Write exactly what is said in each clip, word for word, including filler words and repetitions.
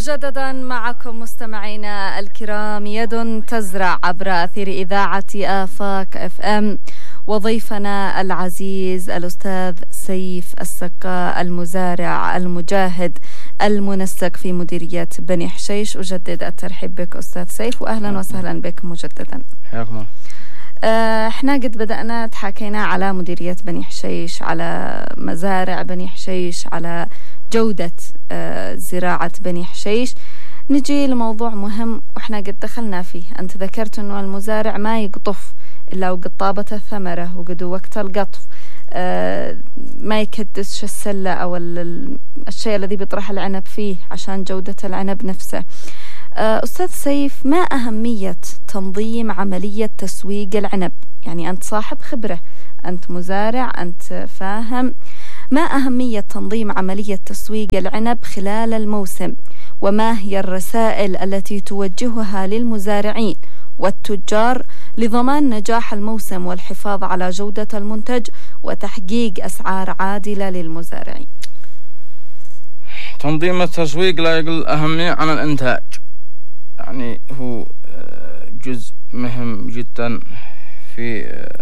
مجددا معكم مستمعينا الكرام، يد تزرع عبر أثير إذاعة آفاق اف ام، وضيفنا العزيز الأستاذ سيف السقا، المزارع المجاهد المنسق في مديرية بني حشيش. أجدد الترحيب بك أستاذ سيف، وأهلا وسهلا بك مجددا. حياكم. آه، احنا قد بدأنا تحاكينا على مديرية بني حشيش، على مزارع بني حشيش، على جودة آه زراعة بني حشيش. نجي لموضوع مهم وإحنا قد دخلنا فيه. أنت ذكرت أنه المزارع ما يقطف إلا وقد طابت الثمرة وقد وقت القطف، آه ما يكدسش السلة أو الشيء الذي بيطرح العنب فيه عشان جودة العنب نفسه. آه أستاذ سيف، ما أهمية تنظيم عملية تسويق العنب؟ يعني أنت صاحب خبرة، أنت مزارع، أنت فاهم. ما أهمية تنظيم عملية تسويق العنب خلال الموسم؟ وما هي الرسائل التي توجهها للمزارعين والتجار لضمان نجاح الموسم والحفاظ على جودة المنتج وتحقيق أسعار عادلة للمزارعين؟ تنظيم التسويق لا يقل أهمية عن الإنتاج، يعني هو جزء مهم جدا في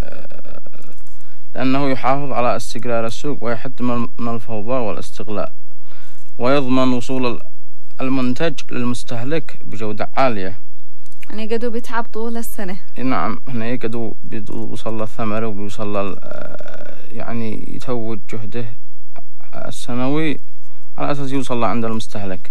لأنه يحافظ على استقرار السوق ويحد من الفوضى والاستغلال، ويضمن وصول المنتج للمستهلك بجودة عالية. يعني قدو بيتعب طول السنة. نعم، هنا قدو بيوصل الثمرة وبيوصل يعني يتوج جهده السنوي على أساس يوصل عند المستهلك.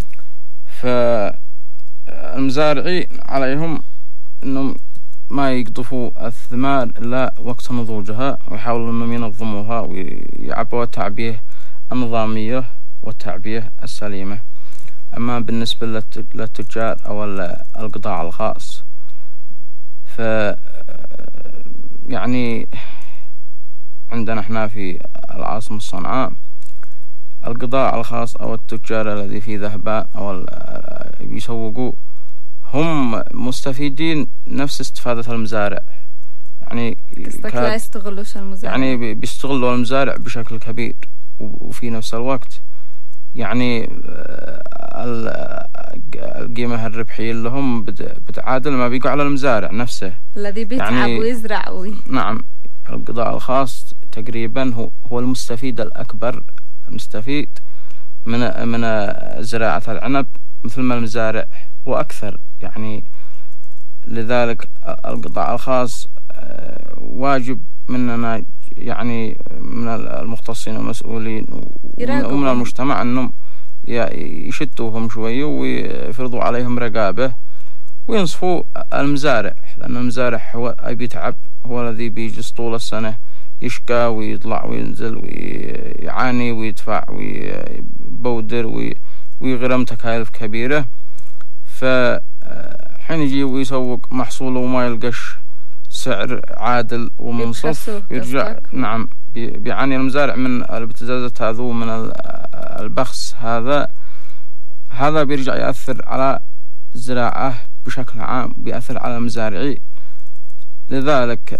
فالمزارعين عليهم أنهم ما يقطفوا الثمار إلا وقت نضوجها، ويحاولوا أنهم ينظموها ويعبوا التعبية النظامية والتعبية السليمة. أما بالنسبة للتجار أو القطاع الخاص، ف يعني عندنا احنا في العاصمة صنعاء القطاع الخاص أو التجار الذي في ذهباء أو بيسوقوا هم مستفيدين نفس استفادة المزارع. يعني قصدك لا يستغلوش المزارع؟ يعني بيستغلوا المزارع بشكل كبير، وفي نفس الوقت يعني القيمة الربحية لهم بتعادل ما بيقع على المزارع نفسه الذي بيتعب يعني ويزرع وي. نعم، القطاع الخاص تقريبا هو هو المستفيد الأكبر، مستفيد من من زراعة العنب مثل ما المزارع وأكثر. يعني لذلك القطاع الخاص واجب مننا، يعني من المختصين والمسؤولين ومن المجتمع، أنهم يشتوهم شوية ويفرضوا عليهم رقابة وينصفوا المزارع، لأن المزارع هو بيتعب، هو الذي بيجلس طول السنة يشقى ويطلع وينزل ويعاني ويدفع ويبودر ويغرم تكاليف كبيرة. فحين يجي ويسوق محصوله وما يلقش سعر عادل ومنصف يرجع. نعم، بيعاني المزارع من الابتزازات هذا ومن البخس هذا هذا بيرجع يأثر على الزراعة بشكل عام، بيأثر على المزارعين. لذلك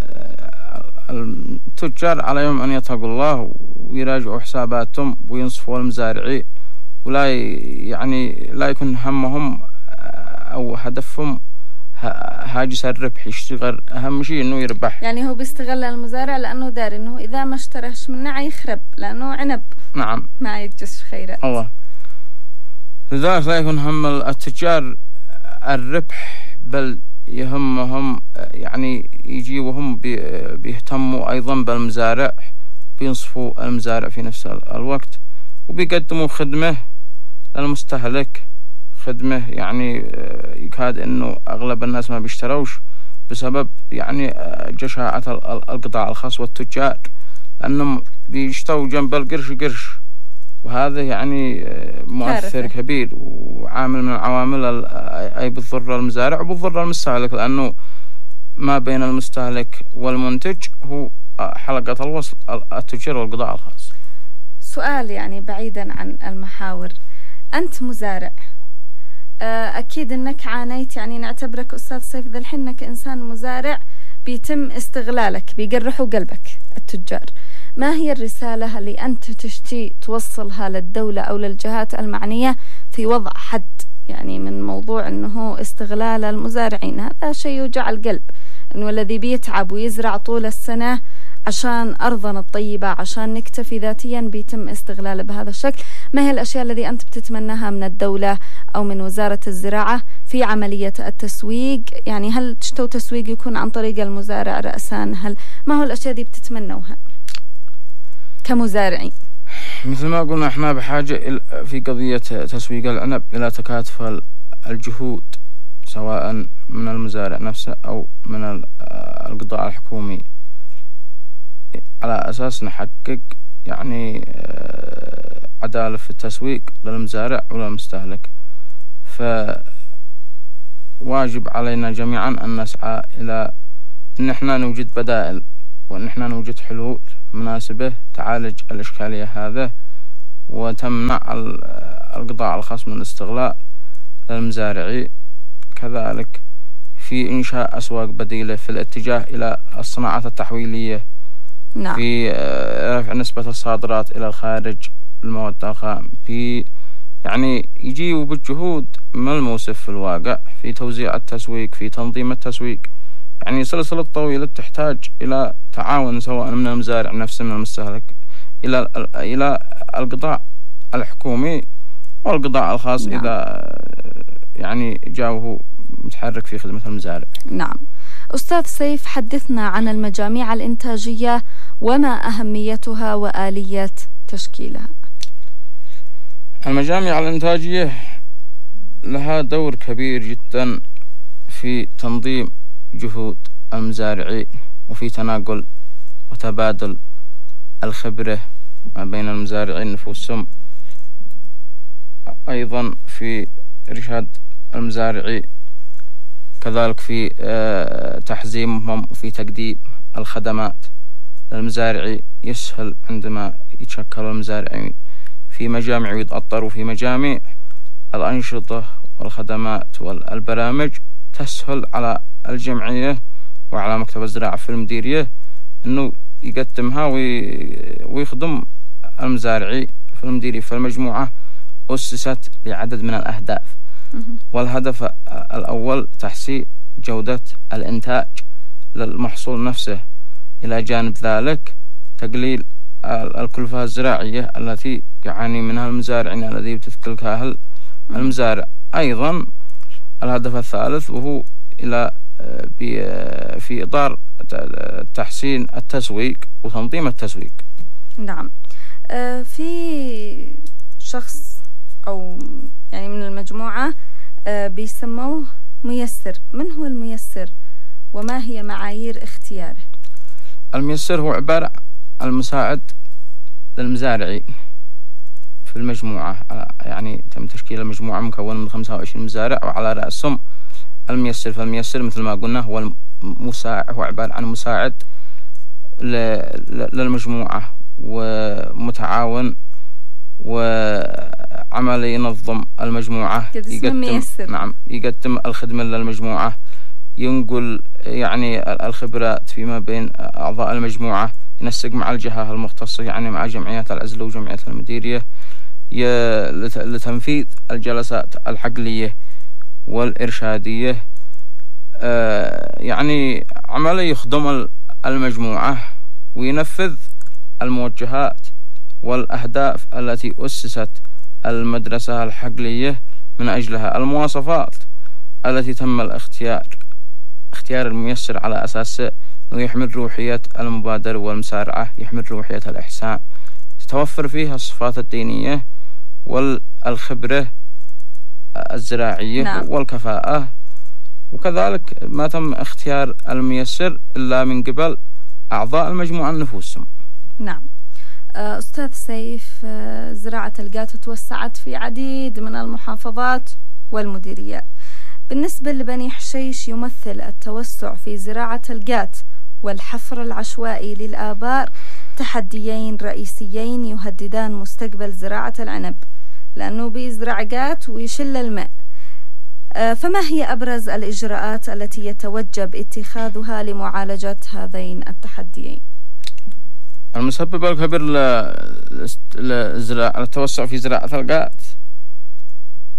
التجار عليهم أن يتقوا الله ويراجعوا حساباتهم وينصفوا المزارعين، ولا يعني لا يكون همهم أو هدفهم هاجس الربح، يشتغل أهم شيء إنه يربح. يعني هو بيستغل المزارع لأنه دار إنه إذا ما اشتريش منه يخرب، لأنه عنب. نعم، ما يجس خيرات. الله. لذلك لا يكون هم التجار الربح، بل يهمهم يعني يجي وهم بيهتموا أيضا بالمزارع، بينصفوا المزارع في نفس الوقت، وبيقدموا خدمة للمستهلك، خدمة يعني يكاد إنه أغلب الناس ما بيشتروش بسبب يعني جشاعة القطاع الخاص والتجار، لأنهم بيشتروا جنب القرش قرش، وهذا يعني مؤثر كارثة. كبير وعامل من العوامل أي بتضر المزارع وبتضر المستهلك، لأنه ما بين المستهلك والمنتج هو حلقة الوصل التجار والقطاع الخاص. سؤال يعني بعيدا عن المحاور، أنت مزارع، أكيد أنك عانيت، يعني نعتبرك أستاذ سيف ذا الحين أنك إنسان مزارع بيتم استغلالك، بيقرحوا قلبك التجار. ما هي الرسالة اللي أنت تشتي توصلها للدولة أو للجهات المعنية في وضع حد يعني من موضوع أنه استغلال المزارعين. هذا شيء يوجع القلب، أنه الذي بيتعب ويزرع طول السنة عشان أرضنا الطيبة، عشان نكتفي ذاتيا، بيتم استغلاله بهذا الشكل. ما هي الأشياء التي أنت بتتمناها من الدولة أو من وزارة الزراعة في عملية التسويق؟ يعني هل تشتوا تسويق يكون عن طريق المزارع رأسا؟ هل ما هو الأشياء دي بتتمنوها كمزارعين؟ مثل ما قلنا احنا بحاجة في قضية تسويق العنب إلى تكاتف الجهود، سواء من المزارع نفسه أو من القطاع الحكومي، على أساس نحقق يعني عدالة في التسويق للمزارع وللمستهلك. فواجب علينا جميعا أن نسعى إلى أن احنا نوجد بدائل، وأن احنا نوجد حلول مناسبة تعالج الإشكالية هذا وتمنع القطاع الخاص من الاستغلال للمزارعين. كذلك في إنشاء أسواق بديلة في الاتجاه إلى الصناعات التحويلية. نعم. في رفع نسبة الصادرات إلى الخارج المواد الخام، في يعني يجيوا بالجهود ملموسة في الواقع في توزيع التسويق، في تنظيم التسويق. يعني سلسلة طويلة تحتاج إلى تعاون سواء من المزارع نفسه من المستهلك إلى إلى القطاع الحكومي والقطاع الخاص. نعم. إذا يعني جاوه متحرك في خدمة المزارع. نعم. أستاذ سيف، حدثنا عن المجاميع الإنتاجية وما أهميتها وآلية تشكيلها. المجاميع الإنتاجية لها دور كبير جدا في تنظيم جهود المزارعين وفي تناقل وتبادل الخبرة ما بين المزارعين نفسهم، أيضا في إرشاد المزارعين، كذلك في تحزيمهم وفي تقديم الخدمات للمزارعين. يسهل عندما يتشكلوا المزارعين في مجامع ويتأطروا في مجامع، الأنشطة والخدمات والبرامج تسهل على الجمعية وعلى مكتب الزراعة في المديرية أنه يقدمها ويخدم المزارعين في المديرية. فالمجموعة أسست لعدد من الأهداف، والهدف الأول تحسين جودة الإنتاج للمحصول نفسه، إلى جانب ذلك تقليل الكلفة الزراعية التي يعاني منها المزارعين الذي بتتكلفها المزارع. أيضا الهدف الثالث وهو إلى في إطار تحسين التسويق وتنظيم التسويق. نعم. في شخص أو يعني من المجموعة بيسموه ميسر، من هو الميسر وما هي معايير اختياره؟ الميسر هو عبارة عن المساعد للمزارعين في المجموعة، يعني تم تشكيل المجموعة مكونة من خمسة وعشرين مزارع وعلى رأسهم الميسر. فالميسر مثل ما قلنا هو المساعد، هو عبارة عن مساعد للمجموعة ومتعاون وعملي ينظم المجموعة، يقدم نعم يقدم الخدمة للمجموعة، ينقل يعني الخبرات فيما بين أعضاء المجموعة، ينسق مع الجهة المختصة يعني مع جمعيات العزل وجمعية المديرية لتنفيذ الجلسات الحقلية والإرشادية. يعني عملي يخدم المجموعة وينفذ الموجهات والأهداف التي أسست المدرسة الحقلية من أجلها. المواصفات التي تم الاختيار اختيار الميسر على أساس أنه يحمل روحية المبادرة والمسارعة، يحمل روحية الإحسان، تتوفر فيها الصفات الدينية والخبرة الزراعية. نعم. والكفاءة. وكذلك ما تم اختيار الميسر إلا من قبل أعضاء المجموعة نفسهم. نعم. أستاذ سيف، زراعة القات توسعت في عديد من المحافظات والمديريات. بالنسبة لبني حشيش يمثل التوسع في زراعة القات والحفر العشوائي للآبار تحديين رئيسيين يهددان مستقبل زراعة العنب، لأنه بيزرع قات ويشل الماء. فما هي أبرز الإجراءات التي يتوجب اتخاذها لمعالجة هذين التحديين؟ المسبب الكبير للتوسع في زراعة القات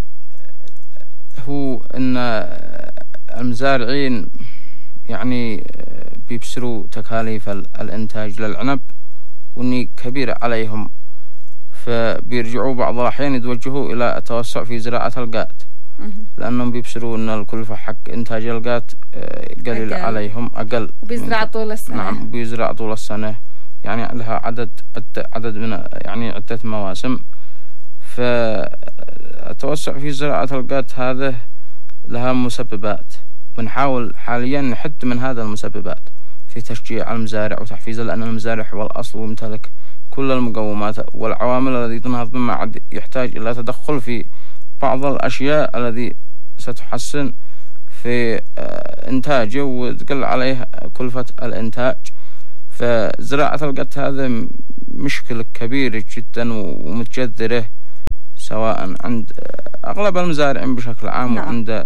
هو أن المزارعين يعني بيبصروا تكاليف الإنتاج للعنب وإني كبيرة عليهم، فبيرجعوا بعض الأحيان يتوجهوا إلى التوسع في زراعة القات، لأنهم بيبصروا أن الكلفة حق إنتاج القات قليل أقل. عليهم أقل، وبيزرع طول السنة. نعم، بيزرع طول السنة، يعني لها عدد عدد من يعني عدة مواسم. فالتوسع في زراعة القات هذا لها مسببات، بنحاول حاليا نحد من هذا المسببات في تشجيع المزارع وتحفيزه، لأن المزارع هو الأصل ويمتلك كل المقومات والعوامل التي تنهض بما عد يحتاج إلى تدخل في بعض الأشياء التي ستحسن في إنتاجه وتقل عليه كلفة الإنتاج. فزراعة القت هذا مشكلة كبيرة جدا ومتجذرة سواء عند أغلب المزارعين بشكل عام. نعم. وعند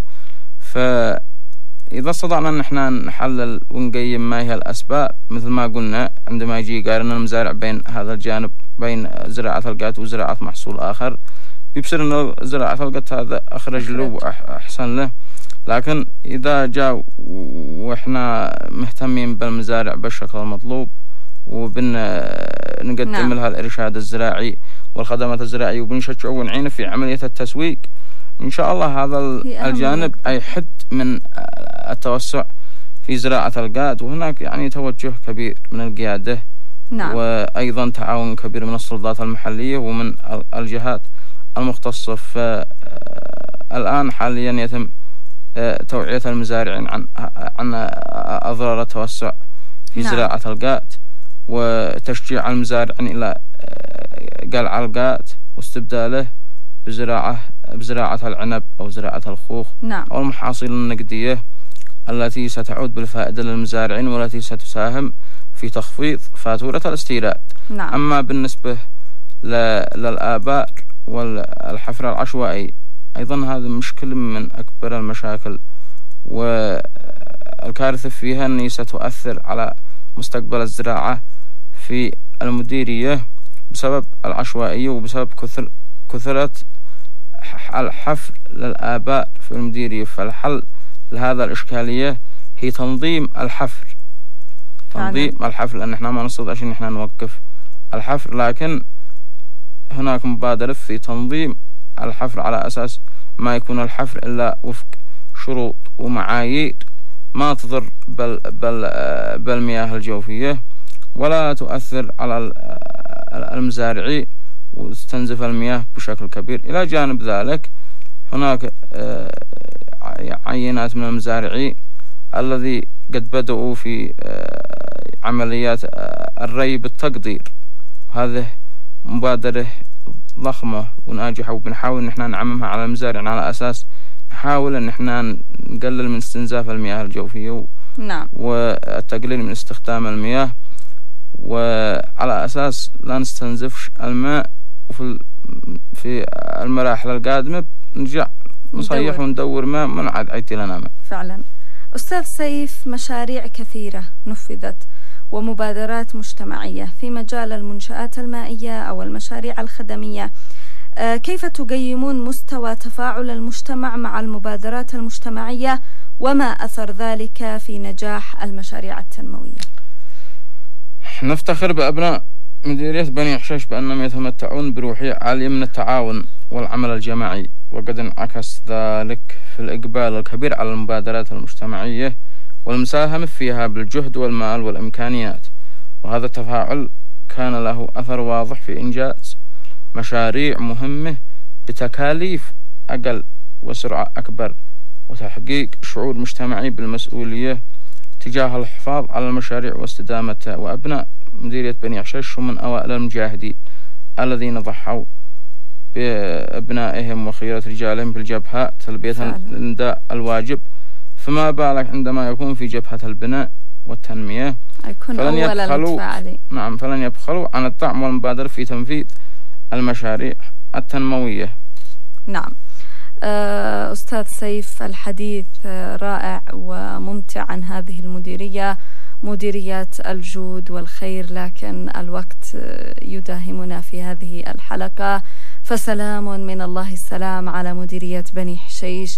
فإذا استطعنا أن احنا نحلل ونقيم ما هي الأسباب، مثل ما قلنا عندما يجي يقارن المزارع بين هذا الجانب بين زراعة القت وزراعة محصول آخر، بيبصر أن زراعة القت هذا أخرج له وأحسن له. لكن إذا جاء وإحنا مهتمين بالمزارع بالشكل المطلوب وبن نقدم نعم. لها الإرشاد الزراعي والخدمات الزراعية وبنشجعه ونعينه في عملية التسويق، إن شاء الله هذا الجانب يحد من التوسع في زراعة القات. وهناك يعني توجه كبير من القيادة. نعم. وأيضا تعاون كبير من السلطات المحلية ومن الجهات المختصة. فالآن حاليا يتم توعية المزارعين عن عن أضرار التوسع في نعم. زراعة القات، وتشجيع المزارعين إلى قلع القات واستبداله بزراعة بزراعة العنب أو زراعة الخوخ. نعم. أو المحاصيل النقدية التي ستعود بالفائدة للمزارعين والتي ستساهم في تخفيض فاتورة الاستيراد. نعم. أما بالنسبة للآبار والحفر العشوائي أيضا هذا مشكلة من أكبر المشاكل، والكارثة فيها أنها ستؤثر على مستقبل الزراعة في المديرية بسبب العشوائية وبسبب كثر كثرة الحفر للآبار في المديرية. فالحل لهذا الإشكالية هي تنظيم الحفر، تنظيم فعلا. الحفر، لأن احنا ما نستطيع ان احنا نوقف الحفر، لكن هناك مبادرة في تنظيم الحفر على أساس ما يكون الحفر إلا وفق شروط ومعايير ما تضر بال بال بالمياه الجوفية ولا تؤثر على المزارعين وتستنزف المياه بشكل كبير. إلى جانب ذلك هناك عينات من المزارعين الذي قد بدأوا في عمليات الري بالتقدير، هذه مبادرة ضخمة وناجحة، وبنحاول ان احنا نعممها على المزارعين على اساس نحاول ان احنا نقلل من استنزاف المياه الجوفية. نعم. والتقليل من استخدام المياه، وعلى اساس لا نستنزفش الماء، وفي في المراحل القادمة نرجع نصيح وندور ماء من عاد عيتي لنا ماء. فعلا. أستاذ سيف، مشاريع كثيرة نفذت ومبادرات مجتمعية في مجال المنشآت المائية أو المشاريع الخدمية، كيف تقيمون مستوى تفاعل المجتمع مع المبادرات المجتمعية وما أثر ذلك في نجاح المشاريع التنموية؟ نفتخر بأبناء مديرية بني حشيش بأنهم يتمتعون بروحية عالية من التعاون والعمل الجماعي، وقد انعكس ذلك في الإقبال الكبير على المبادرات المجتمعية والمساهمة فيها بالجهد والمال والإمكانيات. وهذا التفاعل كان له أثر واضح في إنجاز مشاريع مهمة بتكاليف أقل وسرعة أكبر، وتحقيق شعور مجتمعي بالمسؤولية تجاه الحفاظ على المشاريع واستدامتها. وأبناء مديرية بني حشيش هم من أوائل المجاهدين الذين ضحوا بأبنائهم وخيرة رجالهم بالجبهة تلبية النداء الواجب، فما بالك عندما يكون في جبهة البناء والتنمية. فلن يبخلوا نعم فلن يبخلوا عن الدعم والمبادرة في تنفيذ المشاريع التنموية. نعم. أستاذ سيف، الحديث رائع وممتع عن هذه المديرية، مديرية الجود والخير، لكن الوقت يداهمنا في هذه الحلقة، فسلام من الله السلام على مديرية بني حشيش.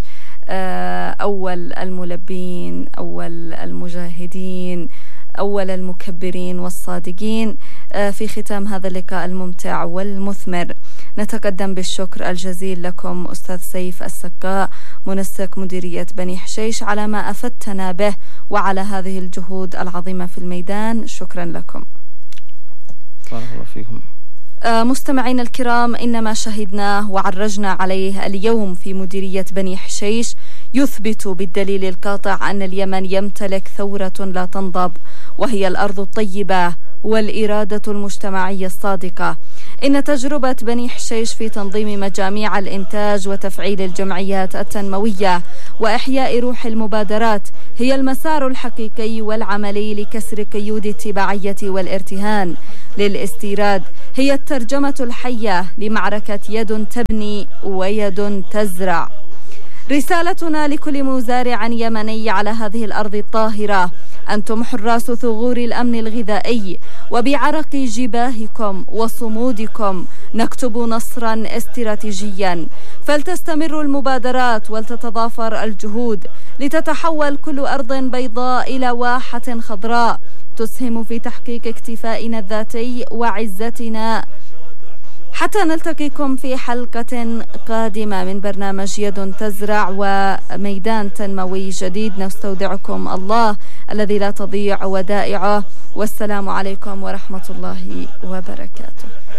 أول الملبين، أول المجاهدين، أول المكبرين والصادقين. في ختام هذا اللقاء الممتع والمثمر نتقدم بالشكر الجزيل لكم أستاذ سيف السقاء منسق مديرية بني حشيش على ما أفدتنا به وعلى هذه الجهود العظيمة في الميدان. شكرا لكم. بارك الله فيكم. مستمعين الكرام، إنما شهدناه وعرجنا عليه اليوم في مديرية بني حشيش يثبت بالدليل القاطع أن اليمن يمتلك ثورة لا تنضب، وهي الأرض الطيبة والإرادة المجتمعية الصادقة. إن تجربة بني حشيش في تنظيم مجاميع الإنتاج وتفعيل الجمعيات التنموية وإحياء روح المبادرات هي المسار الحقيقي والعملي لكسر قيود التبعية والارتهان للاستيراد، هي الترجمة الحية لمعركة يد تبني ويد تزرع. رسالتنا لكل مزارع يمني على هذه الأرض الطاهرة: أنتم حراس ثغور الأمن الغذائي، وبعرق جباهكم وصمودكم نكتب نصرا استراتيجيا. فلتستمر المبادرات ولتتضافر الجهود لتتحول كل أرض بيضاء إلى واحة خضراء تسهم في تحقيق اكتفائنا الذاتي وعزتنا. حتى نلتقيكم في حلقة قادمة من برنامج يد تزرع وميدان تنموي جديد، نستودعكم الله الذي لا تضيع ودائعه، والسلام عليكم ورحمة الله وبركاته.